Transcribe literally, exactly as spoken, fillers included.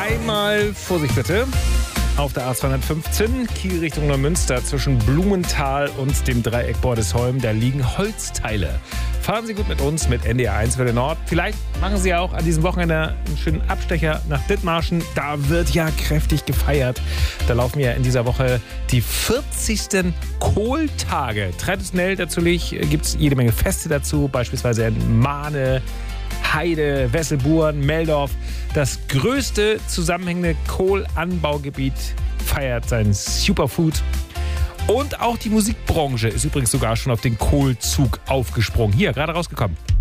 Einmal Vorsicht bitte. Auf der A zweihundertfünfzehn, Kiel Richtung Neumünster, zwischen Blumenthal und dem Dreieck Bordesholm, da liegen Holzteile. Fahren Sie gut mit uns mit N D R eins Welle Nord. Vielleicht machen Sie ja auch an diesem Wochenende einen schönen Abstecher nach Dithmarschen. Da wird ja kräftig gefeiert. Da laufen ja in dieser Woche die vierzigsten Kohltage. Traditionell natürlich gibt es jede Menge Feste dazu, beispielsweise in Mahne, Heide, Wesselburen, Meldorf. Das größte zusammenhängende Kohlanbaugebiet feiert sein Superfood. Und auch die Musikbranche ist übrigens sogar schon auf den Kohlzug aufgesprungen. Hier, gerade rausgekommen.